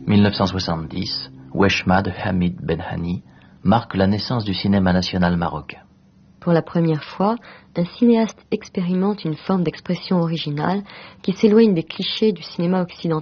1970, Wechma de Hamid Benhani marque la naissance du cinéma national marocain. Pour la première fois, un cinéaste expérimente une forme d'expression originale qui s'éloigne des clichés du cinéma occidental.